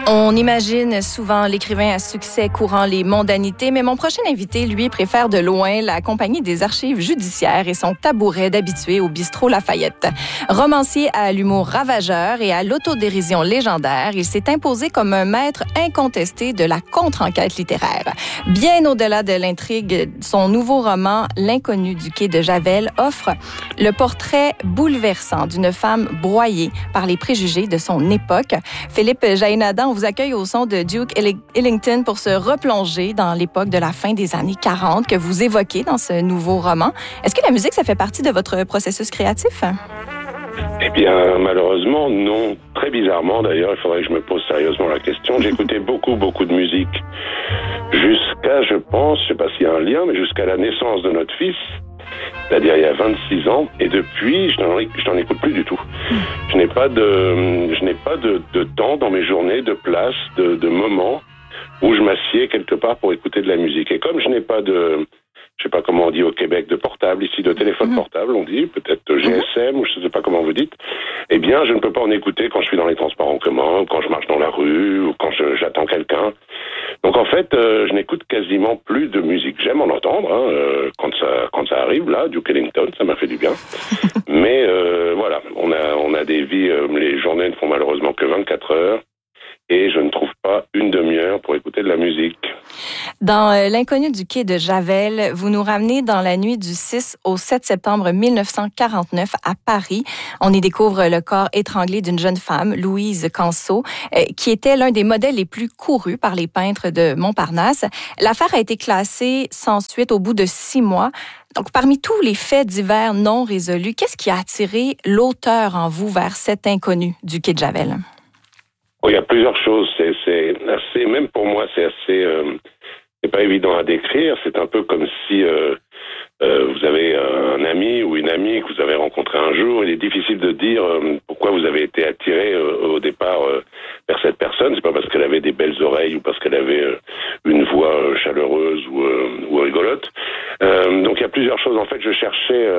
On imagine souvent l'écrivain à succès courant les mondanités, mais mon prochain invité, lui, préfère de loin la compagnie des archives judiciaires et son tabouret d'habitué au bistrot Lafayette. Romancier à l'humour ravageur et à l'autodérision légendaire, il s'est imposé comme un maître incontesté de la contre-enquête littéraire. Bien au-delà de l'intrigue, son nouveau roman, L'inconnu du quai de Javel, offre le portrait bouleversant d'une femme broyée par les préjugés de son époque. Philippe Jaénadan, on vous accueille au son de Duke Ellington pour se replonger dans l'époque de la fin des années 40 que vous évoquez dans ce nouveau roman. Est-ce que la musique, ça fait partie de votre processus créatif? Eh bien, malheureusement, non. Très bizarrement, d'ailleurs, il faudrait que je me pose sérieusement la question. J'écoutais beaucoup de musique jusqu'à, je sais pas s'il y a un lien, mais jusqu'à la naissance de notre fils, c'est-à-dire il y a 26 ans, et depuis, je n'en écoute plus du tout. Je n'ai pas de temps dans mes journées, de place, de moments où je m'assieds quelque part pour écouter de la musique. Et comme je n'ai pas de, je sais pas comment on dit au Québec, de portable, ici de téléphone portable, on dit, peut-être GSM, ou je sais pas comment vous dites, eh bien, je ne peux pas en écouter quand je suis dans les transports en commun, ou quand je marche dans la rue, ou quand j'attends quelqu'un. Donc en fait, je n'écoute quasiment plus de musique. J'aime en entendre, quand ça arrive, là, Duke Ellington, ça m'a fait du bien. Mais voilà, on a des vies, les journées ne font malheureusement que 24 heures. Et je ne trouve pas une demi-heure pour écouter de la musique. Dans L'inconnu du quai de Javel, vous nous ramenez dans la nuit du 6 au 7 septembre 1949 à Paris. On y découvre le corps étranglé d'une jeune femme, Louise Canceau, qui était l'un des modèles les plus courus par les peintres de Montparnasse. L'affaire a été classée sans suite au bout de 6 mois. Donc, parmi tous les faits divers non résolus, qu'est-ce qui a attiré l'auteur en vous vers cet inconnu du quai de Javel? Oh, il y a plusieurs choses. C'est assez, même pour moi, c'est assez, c'est pas évident à décrire. C'est un peu comme si vous avez un ami ou une amie que vous avez rencontré un jour. Il est difficile de dire pourquoi vous avez été attiré au départ vers cette personne. C'est pas parce qu'elle avait des belles oreilles ou parce qu'elle avait une voix chaleureuse ou rigolote. Donc il y a plusieurs choses. En fait, je cherchais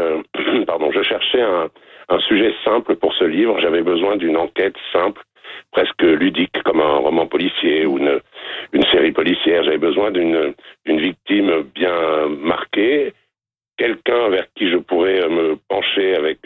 un sujet simple pour ce livre. J'avais besoin d'une enquête simple, presque ludique, comme un roman policier ou une série policière. J'avais besoin d'une victime bien marquée, quelqu'un vers qui je pourrais me pencher avec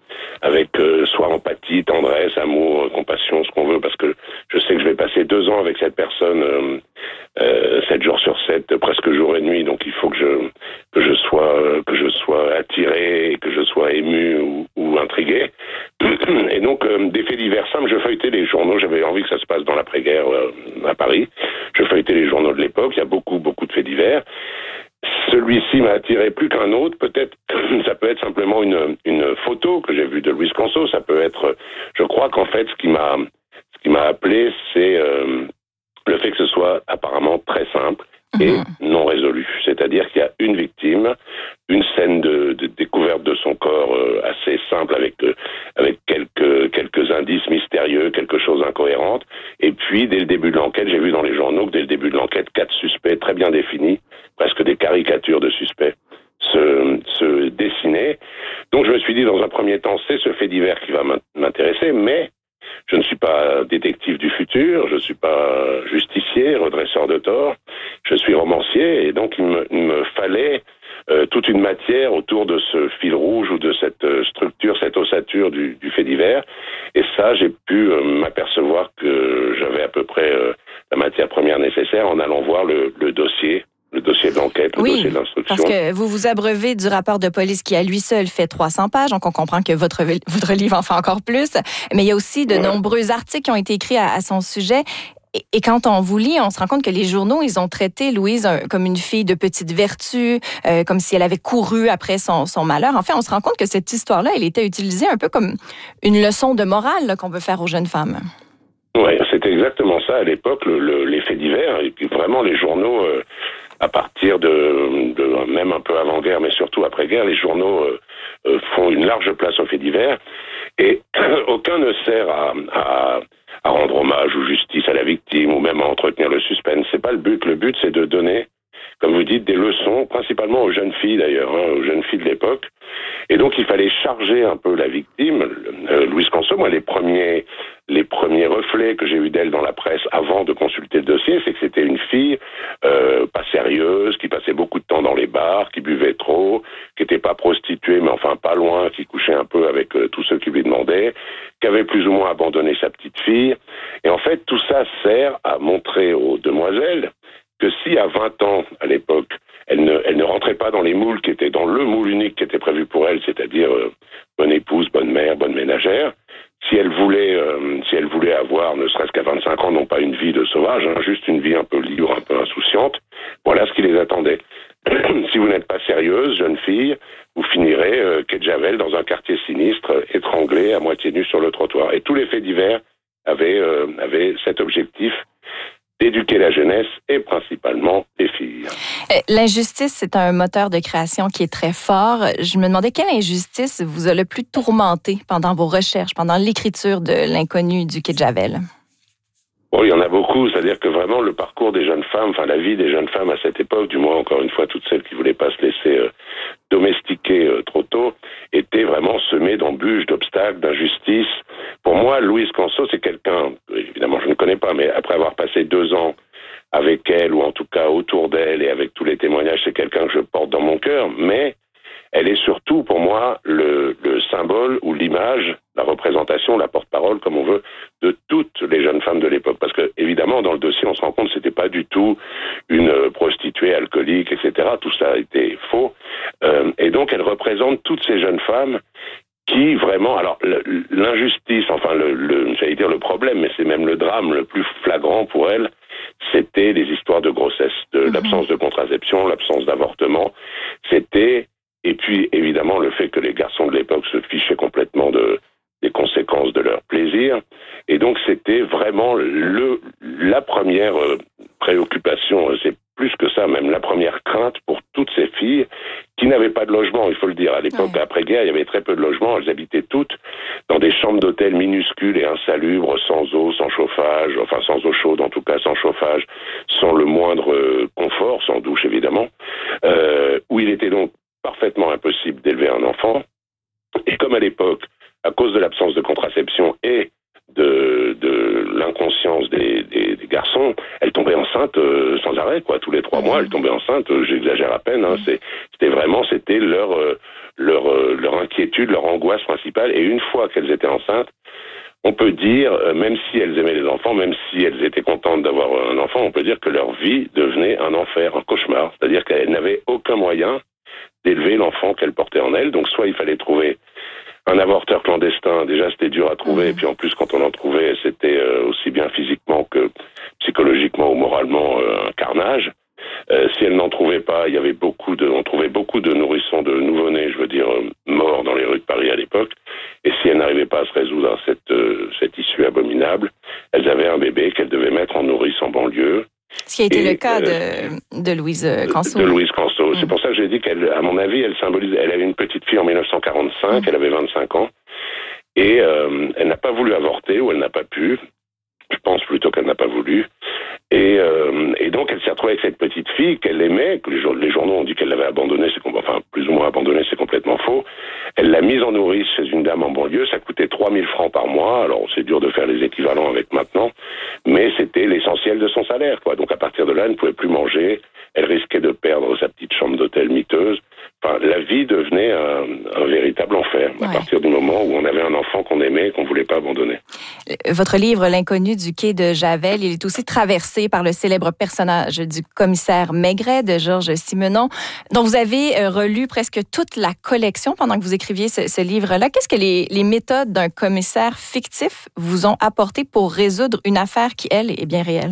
soit empathie, tendresse, amour, compassion, ce qu'on veut, parce que je sais que je vais passer 2 ans avec cette personne, 7 jours sur 7, presque jour et nuit. Donc il faut que je sois attiré, et que je sois ému ou intrigué. Et donc des faits divers simples. Je feuilletais les journaux. J'avais envie que ça se passe dans l'après-guerre à Paris. Je feuilletais les journaux de l'époque. Il y a beaucoup de faits divers. Celui-ci m'a attiré plus qu'un autre. Peut-être, ça peut être simplement une photo que j'ai vue de Louise Canceau. Ça peut être, je crois qu'en fait, ce qui m'a appelé, c'est le fait que ce soit apparemment très simple et non résolu. C'est-à-dire qu'il y a une victime, une scène de découverte de son corps assez simple avec quelques indices mystérieux, quelque chose d'incohérente. Et puis, dès le début de l'enquête, j'ai vu dans les journaux que dès le début de l'enquête, 4 suspects très bien définis, presque des caricatures de suspects, se dessinaient. Donc je me suis dit, dans un premier temps, c'est ce fait divers qui va m'intéresser, mais je ne suis pas détective du futur, je ne suis pas justicier, redresseur de tort, je suis romancier, et donc il me fallait toute une matière autour de ce fil rouge ou de cette structure, cette ossature du fait divers. Et ça, j'ai pu m'apercevoir que j'avais à peu près la matière première nécessaire en allant voir le dossier de l'enquête, le dossier de l'instruction. Parce que vous vous abreuvez du rapport de police qui, à lui seul, fait 300 pages. Donc, on comprend que votre livre en fait encore plus. Mais il y a aussi de nombreux articles qui ont été écrits à son sujet. Et quand on vous lit, on se rend compte que les journaux, ils ont traité Louise comme une fille de petite vertu, comme si elle avait couru après son malheur. En fait, on se rend compte que cette histoire-là, elle était utilisée un peu comme une leçon de morale là, qu'on veut faire aux jeunes femmes. Oui, c'était exactement ça à l'époque, les faits divers. Et puis vraiment, les journaux, à partir de même un peu avant-guerre, mais surtout après-guerre, les journaux font une large place aux faits divers. Et aucun ne sert à rendre hommage ou justice à la victime ou même à entretenir le suspense. C'est pas le but. Le but, c'est de donner, comme vous dites, des leçons, principalement aux jeunes filles d'ailleurs, aux jeunes filles de l'époque. Et donc, il fallait charger un peu la victime. Louise Canceau, moi, les premiers les premiers reflets que j'ai eus d'elle dans la presse avant de consulter le dossier, c'est que c'était une fille pas sérieuse, qui passait beaucoup de temps dans les bars, qui buvait trop, qui n'était pas prostituée, mais enfin pas loin, qui couchait un peu avec tous ceux qui lui demandaient, qui avait plus ou moins abandonné sa petite fille. Et en fait, tout ça sert à montrer aux demoiselles que si à 20 ans, à l'époque, elle ne rentrait pas dans les moules qui étaient dans le moule unique qui était prévu pour elle, c'est-à-dire bonne épouse, bonne mère, bonne ménagère, si elle voulait avoir, ne serait-ce qu'à 25 ans, non pas une vie de sauvage, juste une vie un peu libre, un peu insouciante, voilà ce qui les attendait. Si vous n'êtes pas sérieuse, jeune fille, vous finirez quai de Javel dans un quartier sinistre, étranglée, à moitié nue sur le trottoir. Et tous les faits divers avaient cet objectif d'éduquer la jeunesse et principalement les filles. L'injustice, c'est un moteur de création qui est très fort. Je me demandais quelle injustice vous a le plus tourmenté pendant vos recherches, pendant l'écriture de L'inconnu du quai de Javel? Bon, il y en a beaucoup, c'est-à-dire que vraiment le parcours des jeunes femmes, enfin la vie des jeunes femmes à cette époque, du moins encore une fois toutes celles qui voulaient pas se laisser domestiquer trop tôt, était vraiment semée d'embûches, d'obstacles, d'injustices. Pour moi, Louise Canso, c'est quelqu'un, évidemment je ne connais pas, mais après avoir passé 2 ans avec elle, ou en tout cas autour d'elle, et avec tous les témoignages, c'est quelqu'un que je porte dans mon cœur, mais elle est surtout pour moi le symbole ou l'image, la représentation, la porte-parole, comme on veut, de toutes les jeunes femmes de l'époque. Parce que, évidemment, dans le dossier, on se rend compte que c'était pas du tout une prostituée alcoolique, etc. Tout ça a été faux. Et donc, elle représente toutes ces jeunes femmes qui vraiment, alors l'injustice, enfin j'allais dire le problème, mais c'est même le drame le plus flagrant pour elle, c'était les histoires de grossesse, de l'absence de contraception, l'absence d'avortement. C'était, et puis évidemment le fait que les garçons de l'époque se fichaient complètement des conséquences de leur plaisir. Et donc c'était vraiment la première préoccupation, c'est plus que ça, même la première crainte pour toutes ces filles qui n'avaient pas de logement, il faut le dire. À l'époque, après-guerre, il y avait très peu de logements. Elles habitaient toutes dans des chambres d'hôtel minuscules et insalubres, sans eau, sans chauffage, enfin sans eau chaude en tout cas, sans chauffage, sans le moindre confort, sans douche évidemment, où il était donc parfaitement impossible d'élever un enfant. Et comme à l'époque, à cause de l'absence de contraception et de l'inconscience des garçons, elle tombait enceinte sans arrêt, quoi. Tous les 3 mois, elle tombait enceinte. J'exagère à peine. C'était leur inquiétude, leur angoisse principale. Et une fois qu'elles étaient enceintes, on peut dire, même si elles aimaient les enfants, même si elles étaient contentes d'avoir un enfant, on peut dire que leur vie devenait un enfer, un cauchemar. C'est-à-dire qu'elles n'avaient aucun moyen d'élever l'enfant qu'elles portaient en elles. Donc soit il fallait trouver un avorteur clandestin, déjà c'était dur à trouver, et puis en plus quand on en trouvait, c'était aussi bien physiquement que psychologiquement ou moralement un carnage. Si elle n'en trouvait pas, on trouvait beaucoup de nourrissons de nouveau-nés, je veux dire, morts dans les rues de Paris à l'époque. Et si elle n'arrivait pas à se résoudre à cette issue abominable, elles avaient un bébé qu'elles devaient mettre en nourrice en banlieue. Ce qui a été le cas de Louise Canso. De Louise Canso. C'est pour ça que j'ai dit qu'elle, à mon avis, elle avait une petite fille en 1945, elle avait 25 ans, et elle n'a pas voulu avorter, ou elle n'a pas pu. Je pense plutôt qu'elle n'a pas voulu. Et donc, elle s'est retrouvée avec cette petite fille qu'elle aimait, que les journaux ont dit qu'elle l'avait abandonnée, enfin, plus ou moins abandonnée, c'est complètement faux. Elle l'a mise en nourrice chez une dame en banlieue, ça coûtait 3 000 francs par mois, alors c'est dur de faire les équivalents avec maintenant, mais c'était l'essentiel de son salaire, quoi. Donc, à partir de là, elle ne pouvait plus manger, elle risquait de perdre sa petite chambre d'hôtel miteuse. Enfin, la vie devenait un véritable enfer, à partir du moment où on avait un enfant qu'on aimait et qu'on ne voulait pas abandonner. Votre livre, L'inconnu du quai de Javel, il est aussi traversé par le célèbre personnage du commissaire Maigret de Georges Simenon, dont vous avez relu presque toute la collection pendant que vous écriviez ce livre-là. Qu'est-ce que les méthodes d'un commissaire fictif vous ont apporté pour résoudre une affaire qui, elle, est bien réelle?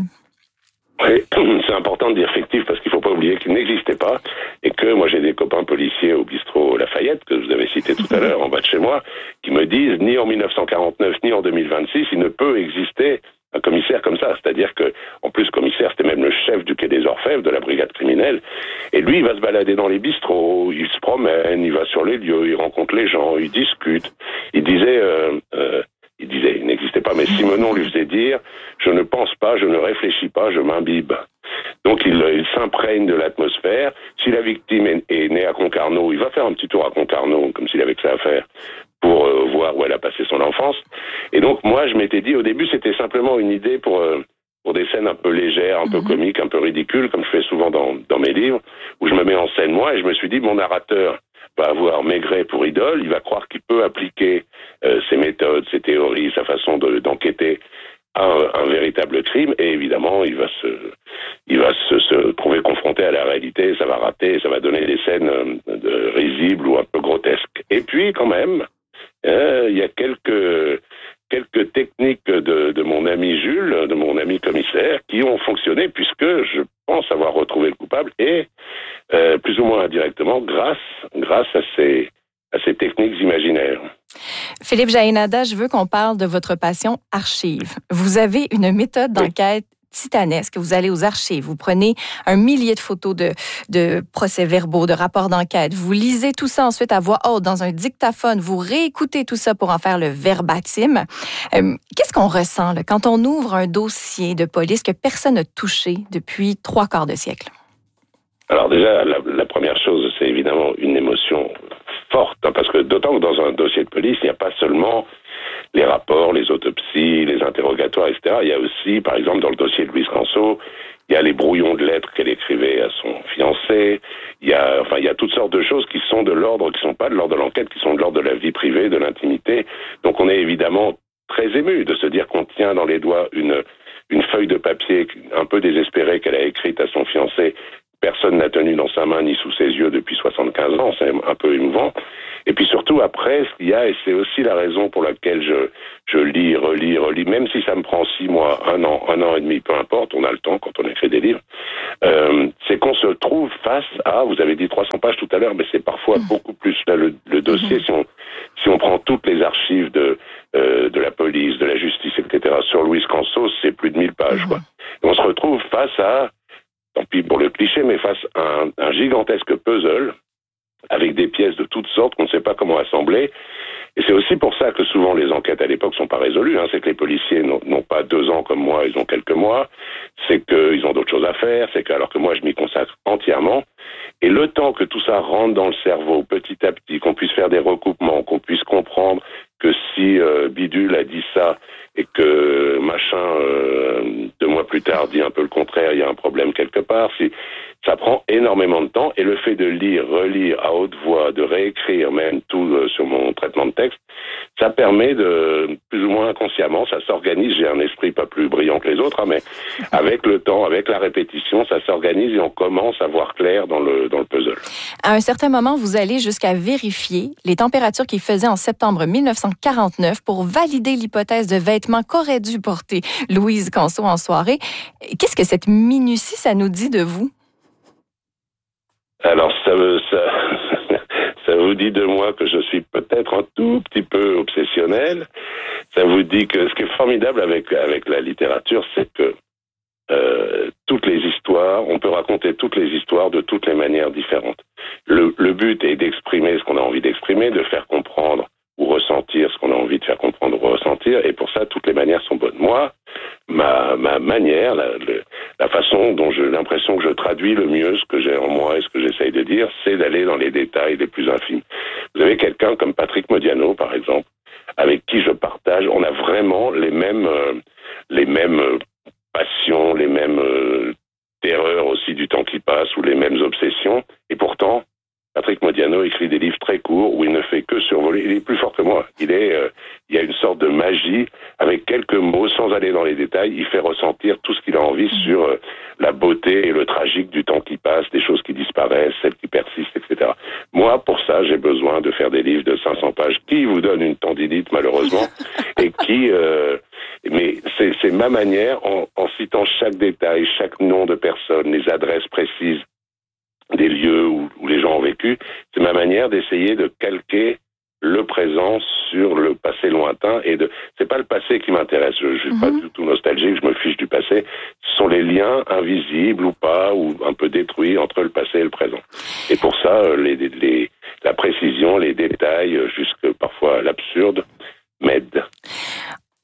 Oui, c'est important de dire fictif parce qu'il ne faut pas oublier qu'il n'existait pas et que moi j'ai des copains policiers au bistrot Lafayette, que vous avez cité tout à l'heure en bas de chez moi, qui me disent ni en 1949 ni en 2026 il ne peut exister un commissaire comme ça. C'est-à-dire que, en plus, commissaire, c'était même le chef du quai des Orfèvres, de la brigade criminelle. Et lui, il va se balader dans les bistrots, il se promène, il va sur les lieux, il rencontre les gens, il discute. Il disait, il n'existait pas, mais Simenon lui faisait dire « Je ne pense pas, je ne réfléchis pas, je m'imbibe ». Donc il s'imprègne de l'atmosphère. Si la victime est née à Concarneau, il va faire un petit tour à Concarneau, comme s'il avait que ça à faire, pour voir où elle a passé son enfance. Et donc moi, je m'étais dit, au début, c'était simplement une idée pour des scènes un peu légères, un peu comiques, un peu ridicules, comme je fais souvent dans mes livres, où je me mets en scène moi, et je me suis dit, mon narrateur va avoir Maigret pour idole, il va croire qu'il peut appliquer ses méthodes, ses théories, sa façon d'enquêter à un véritable crime, et évidemment, il va se trouver confronté à la réalité, ça va rater, ça va donner des scènes risibles ou un peu grotesques. Et puis, quand même, il y a quelques techniques de mon ami Jules, de mon ami commissaire, qui ont fonctionné, puisque je pense avoir retrouvé le coupable, et plus ou moins indirectement, grâce à ces techniques imaginaires. Philippe Jaénada, je veux qu'on parle de votre passion archive. Vous avez une méthode d'enquête titanesque. Vous allez aux archives, vous prenez un millier de photos de procès-verbaux, de rapports d'enquête. Vous lisez tout ça ensuite à voix haute dans un dictaphone. Vous réécoutez tout ça pour en faire le verbatim. Qu'est-ce qu'on ressent là, quand on ouvre un dossier de police que personne n'a touché depuis 3/4 de siècle? Alors déjà, la première chose, c'est évidemment une émotion forte, hein, parce que d'autant que dans un dossier de police, il n'y a pas seulement les rapports, les autopsies, les interrogatoires, etc. Il y a aussi, par exemple, dans le dossier de Louise Canso, il y a les brouillons de lettres qu'elle écrivait à son fiancé. Il y a toutes sortes de choses qui sont de l'ordre, qui sont pas de l'ordre de l'enquête, qui sont de l'ordre de la vie privée, de l'intimité. Donc on est évidemment très ému de se dire qu'on tient dans les doigts une feuille de papier un peu désespérée qu'elle a écrite à son fiancé. Personne n'a tenu dans sa main ni sous ses yeux depuis 75 ans, c'est un peu émouvant. Et puis surtout après, ce qu'il y a, et c'est aussi la raison pour laquelle je lis, relis, même si ça me prend 6 mois, 1 an et demi, peu importe, on a le temps quand on écrit des livres, c'est qu'on se trouve face à, vous avez dit 300 pages tout à l'heure, mais c'est parfois beaucoup plus. Là, le dossier, si on prend toutes les archives de la police, de la justice, etc., sur Louise Canso, c'est plus de 1000 pages, quoi. Et on se retrouve face à, tant pis pour le cliché, mais face à un gigantesque puzzle avec des pièces de toutes sortes qu'on ne sait pas comment assembler. Et c'est aussi pour ça que souvent les enquêtes à l'époque sont pas résolues. C'est que les policiers n'ont pas 2 ans comme moi, ils ont quelques mois. C'est qu'ils ont d'autres choses à faire. C'est que alors que moi je m'y consacre entièrement. Et le temps que tout ça rentre dans le cerveau petit à petit, qu'on puisse faire des recoupements, qu'on puisse comprendre que si Bidule a dit ça et que machin 2 mois plus tard dit un peu le contraire, il y a un problème quelque part. Ça prend énormément de temps, et le fait de lire, relire à haute voix, de réécrire même tout sur mon traitement de texte, ça permet de, plus ou moins inconsciemment, ça s'organise. J'ai un esprit pas plus brillant que les autres, mais avec le temps, avec la répétition, ça s'organise et on commence à voir clair dans le puzzle. À un certain moment, vous allez jusqu'à vérifier les températures qu'il faisait en septembre 1949 pour valider l'hypothèse de vêtements qu'aurait dû porter Louise Canso en soirée. Qu'est-ce que cette minutie, ça nous dit de vous? Alors, ça vous dit de moi que je suis peut-être un tout petit peu obsessionnel. Ça vous dit que ce qui est formidable avec la littérature, c'est que toutes les histoires, on peut raconter toutes les histoires de toutes les manières différentes. Le but est d'exprimer ce qu'on a envie d'exprimer, de faire comprendre ou ressentir ce qu'on a envie de faire comprendre ou ressentir, et pour ça, toutes les manières sont bonnes. Moi, ma manière, la façon dont j'ai l'impression que je traduis le mieux ce que j'ai en moi et ce que j'essaye de dire, c'est d'aller dans les détails les plus infimes. Vous avez quelqu'un comme Patrick Modiano, par exemple, avec qui je partage, on a vraiment les mêmes passions, les mêmes terreurs aussi du temps qui passe, ou les mêmes obsessions, et pourtant, Patrick Modiano écrit des livres très courts où il ne fait que survoler. Il est plus fort que moi. Il y a une sorte de magie avec quelques mots, sans aller dans les détails. Il fait ressentir tout ce qu'il a envie sur la beauté et le tragique du temps qui passe, des choses qui disparaissent, celles qui persistent, etc. Moi, pour ça, j'ai besoin de faire des livres de 500 pages qui vous donnent une tendinite, malheureusement, et qui... mais c'est ma manière, en citant chaque détail, chaque nom de personne, les adresses précises des lieux où les gens ont vécu, c'est ma manière d'essayer de calquer le présent sur le passé lointain, et c'est pas le passé qui m'intéresse, je suis pas du tout nostalgique, je me fiche du passé, ce sont les liens invisibles ou pas, ou un peu détruits entre le passé et le présent. Et pour ça, la précision, les détails, jusque parfois l'absurde, m'aident.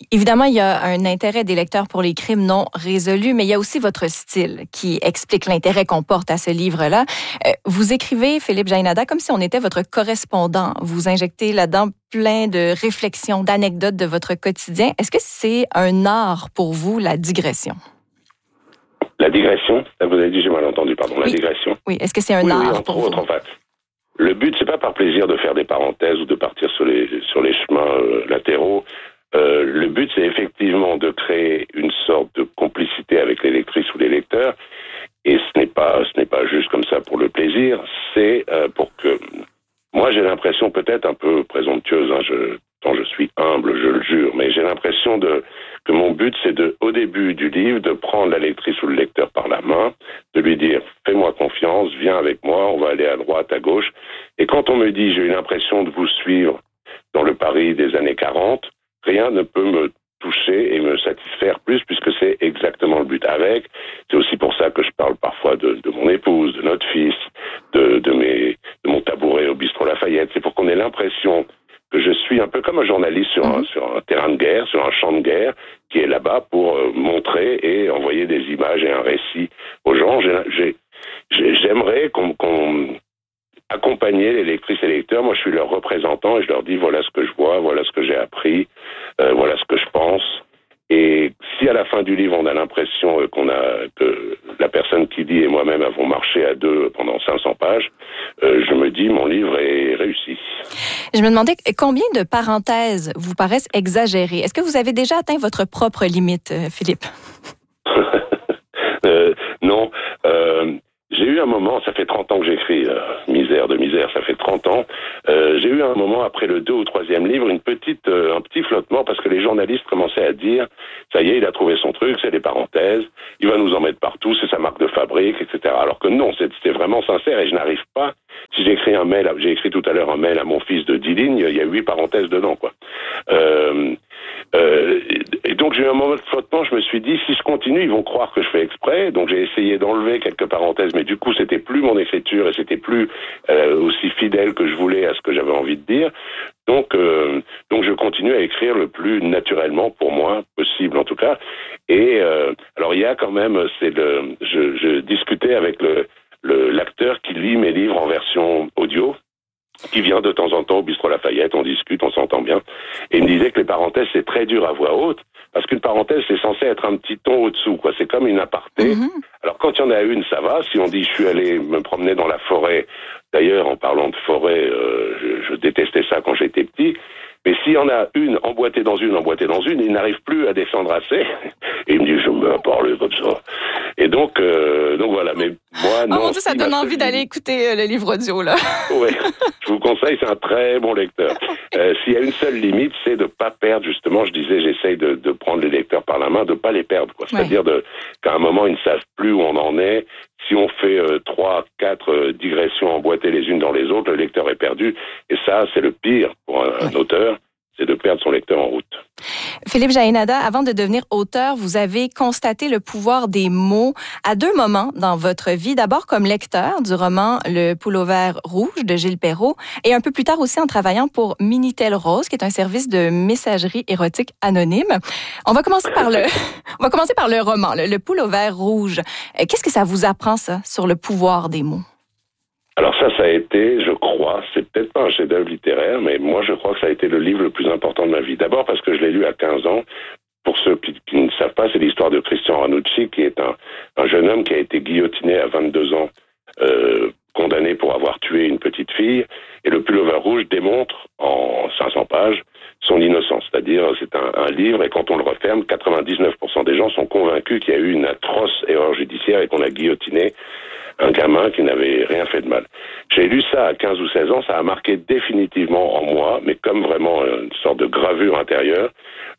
Évidemment, il y a un intérêt des lecteurs pour les crimes non résolus, mais il y a aussi votre style qui explique l'intérêt qu'on porte à ce livre-là. Vous écrivez, Philippe Jaénada, comme si on était votre correspondant. Vous injectez là-dedans plein de réflexions, d'anecdotes de votre quotidien. Est-ce que c'est un art pour vous, la digression? La digression? Vous avez dit, j'ai mal entendu, pardon. La digression? Oui, est-ce que c'est un art entre pour vous? autres, en fait. Le but, c'est pas par plaisir de faire des parenthèses ou de partir sur les chemins latéraux. Le but, c'est effectivement de créer une sorte de complicité avec les lectrices ou les lecteurs. Et ce n'est pas juste comme ça pour le plaisir. C'est pour que moi, j'ai l'impression peut-être un peu présomptueuse. Tant je suis humble, je le jure, mais j'ai l'impression que mon but, c'est au début du livre, de prendre la lectrice ou le lecteur par la main, de lui dire, fais-moi confiance, viens avec moi, on va aller à droite, à gauche. Et quand on me dit, j'ai eu l'impression de vous suivre dans le Paris des années 40, rien ne peut me toucher et me satisfaire plus, puisque c'est exactement le but. C'est aussi pour ça que je parle parfois de mon épouse, de notre fils, de mon tabouret au bistrot Lafayette. C'est pour qu'on ait l'impression que je suis un peu comme un journaliste sur un terrain de guerre, sur un champ de guerre, qui est là-bas pour montrer et envoyer des images et un récit aux gens. J'aimerais qu'on accompagner les lectrices et les lecteurs. Moi, je suis leur représentant et je leur dis voilà ce que je vois, voilà ce que j'ai appris, voilà ce que je pense. Et si à la fin du livre, on a l'impression que la personne qui lit et moi-même avons marché à deux pendant 500 pages, je me dis mon livre est réussi. Je me demandais combien de parenthèses vous paraissent exagérées. Est-ce que vous avez déjà atteint votre propre limite, Philippe? Non. J'ai eu un moment, ça fait 30 ans que j'écris Misère de misère, ça fait 30 ans. J'ai eu un moment, après le 2 ou 3e livre, un petit flottement, parce que les journalistes commençaient à dire, ça y est, il a trouvé son truc, c'est des parenthèses, il va nous en mettre partout, c'est sa marque de fabrique, etc. Alors que non, c'était vraiment sincère et je n'arrive pas. Si j'écris un mail, j'ai écrit tout à l'heure un mail à mon fils de 10 lignes, il y a 8 parenthèses dedans, quoi. Et donc j'ai eu un moment de flottement, je me suis dit, si je continue, ils vont croire que je fais exprès, donc j'ai essayé d'enlever quelques parenthèses, mais du coup c'était plus mon écriture et c'était plus aussi fidèle que je voulais à ce que j'avais envie de dire. Donc je continue à écrire le plus naturellement pour moi possible en tout cas. Et alors il y a quand même, je discutais avec l'acteur qui lit mes livres en version audio, qui vient de temps en temps au bistrot Lafayette, on discute, on s'entend bien, et il me disait que les parenthèses c'est très dur à voix haute, parce qu'une parenthèse c'est censé être un petit ton au-dessous, quoi. C'est comme une aparté. Alors quand il y en a une, ça va. Si on dit je suis allé me promener dans la forêt, d'ailleurs en parlant de forêt, je détestais ça quand j'étais petit. Mais s'il y en a une emboîtée dans une, il n'arrive plus à descendre assez. Et il me dit, je me mets à parler comme ça. Et donc voilà. Mais moi, non. Oh mon Dieu, ça donne envie d'aller écouter le livre audio, là. Oui. Je vous conseille, c'est un très bon lecteur. S'il y a une seule limite, c'est de pas perdre, justement, je disais, j'essaye de prendre les lecteurs par la main, de pas les perdre, quoi. C'est-à-dire qu'à un moment, ils ne savent plus où on en est. Si on fait 3, 4 digressions emboîtées les unes dans les autres, le lecteur est perdu. Et ça, c'est le pire pour un auteur, c'est de perdre son lecteur en route. Philippe Jaénada, avant de devenir auteur, vous avez constaté le pouvoir des mots à 2 moments dans votre vie. D'abord comme lecteur du roman Le Pullover rouge de Gilles Perrault et un peu plus tard aussi en travaillant pour Minitel Rose, qui est un service de messagerie érotique anonyme. On va commencer par le roman, le Pullover rouge. Qu'est-ce que ça vous apprend, ça, sur le pouvoir des mots? Alors ça a été, je crois, c'est peut-être pas un chef-d'œuvre littéraire, mais moi je crois que ça a été le livre le plus important de ma vie. D'abord parce que je l'ai lu à 15 ans. Pour ceux qui ne savent pas, c'est l'histoire de Christian Ranucci, qui est un jeune homme qui a été guillotiné à 22 ans, condamné pour avoir tué une petite fille. Et le Pullover rouge démontre en 500 pages son innocence. C'est-à-dire, c'est un livre, et quand on le referme, 99% des gens sont convaincus qu'il y a eu une atroce erreur judiciaire et qu'on a guillotiné un gamin qui n'avait rien fait de mal. J'ai lu ça à 15 ou 16 ans, ça a marqué définitivement en moi, mais comme vraiment une sorte de gravure intérieure,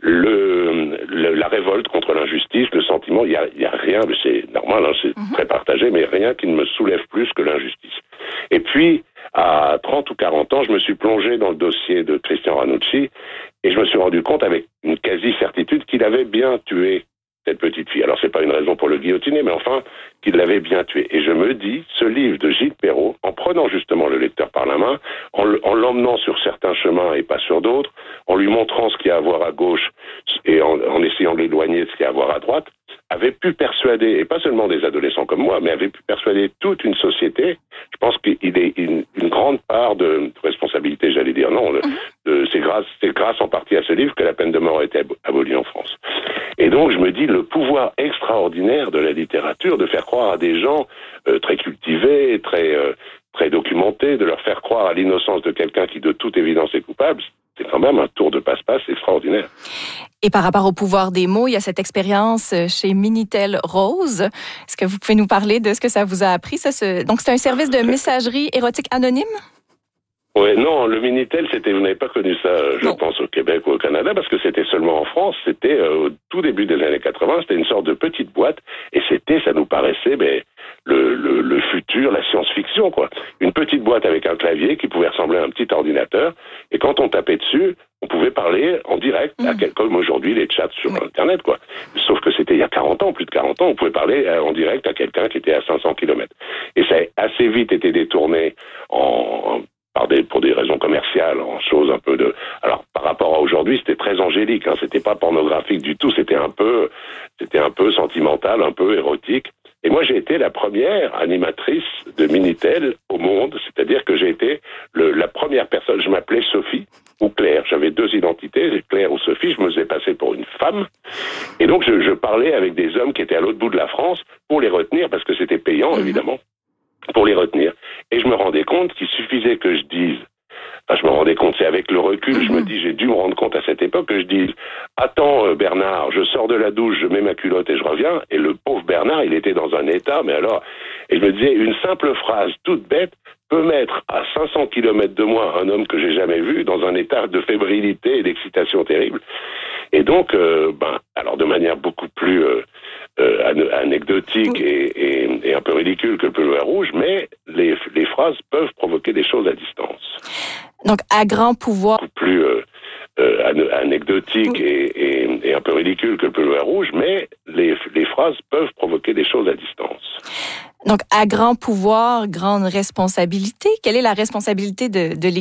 la révolte contre l'injustice, le sentiment, il y a rien, c'est normal, hein, c'est très partagé, mais rien qui ne me soulève plus que l'injustice. Et puis, à 30 ou 40 ans, je me suis plongé dans le dossier de Christian Ranucci et je me suis rendu compte avec une quasi-certitude qu'il avait bien tué cette petite fille. Alors, c'est pas une raison pour le guillotiner, mais enfin, qu'il l'avait bien tué. Et je me dis, ce livre de Gilles Perrault, en prenant justement le lecteur par la main, en l'emmenant sur certains chemins et pas sur d'autres, en lui montrant ce qu'il y a à voir à gauche et en essayant de l'éloigner de ce qu'il y a à voir à droite, avait pu persuader, et pas seulement des adolescents comme moi, mais avait pu persuader toute une société. Je pense qu'il est une grande part de responsabilité, j'allais dire. Non, c'est grâce en partie à ce livre que la peine de mort a été abolie en France. Et donc, je me dis, le pouvoir extraordinaire de la littérature de faire croire à des gens très cultivés, très documentés, de leur faire croire à l'innocence de quelqu'un qui, de toute évidence, est coupable, c'est quand même un tour de passe-passe extraordinaire. Et par rapport au pouvoir des mots, il y a cette expérience chez Minitel Rose. Est-ce que vous pouvez nous parler de ce que ça vous a appris? Donc, c'est un service de messagerie érotique anonyme? Oui, non, le Minitel, vous n'avez pas connu ça, je pense, au Québec ou au Canada, parce que c'était seulement en France. C'était au tout début des années 80, c'était une sorte de petite boîte, et ça nous paraissait, le futur, la science-fiction, quoi. Une petite boîte avec un clavier qui pouvait ressembler à un petit ordinateur, et quand on tapait dessus, on pouvait parler en direct, comme aujourd'hui les chats sur Internet, quoi. Sauf que c'était il y a 40 ans, plus de 40 ans, on pouvait parler en direct à quelqu'un qui était à 500 km. Et ça a assez vite été détourné pour des raisons commerciales, en choses un peu de... Alors, par rapport à aujourd'hui, c'était très angélique, hein, c'était pas pornographique du tout, c'était un peu sentimental, un peu érotique. Et moi, j'ai été la première animatrice de Minitel au monde, c'est-à-dire que j'ai été la première personne, je m'appelais Sophie ou Claire, j'avais 2 identités, Claire ou Sophie, je me faisais passer pour une femme, et donc je parlais avec des hommes qui étaient à l'autre bout de la France pour les retenir, parce que c'était payant, évidemment, pour les retenir. Et je me rendais compte qu'il suffisait que je dise, je me rendais compte, c'est avec le recul, je me dis, j'ai dû me rendre compte à cette époque que je dise, attends Bernard, je sors de la douche, je mets ma culotte et je reviens, et le pauvre Bernard, il était dans un état, mais alors, et je me disais, une simple phrase toute bête peut mettre à 500 km de moi un homme que j'ai jamais vu dans un état de fébrilité et d'excitation terrible. Et donc, alors de manière beaucoup plus anecdotique et un peu ridicule que le peloton rouge, mais les phrases peuvent provoquer des choses à distance. Donc, à grand pouvoir... Beaucoup plus anecdotique et un peu ridicule que le peloton rouge, mais les phrases peuvent provoquer des choses à distance. Donc, à grand pouvoir, grande responsabilité. Quelle est la responsabilité de